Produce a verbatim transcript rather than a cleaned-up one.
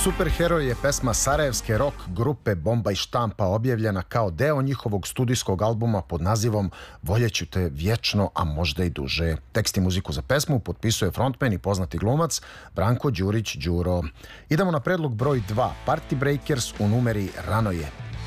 Superheroj je pesma sarajevske rock grupe Bomba i štampa, objavljena kao deo njihovog studijskog albuma pod nazivom Voljeću te vječno, a možda i duže. Tekst i muziku za pesmu potpisuje frontman i poznati glumac Branko Đurić Đuro. Idemo na predlog broj dva, Party Breakers u numeri Rano je.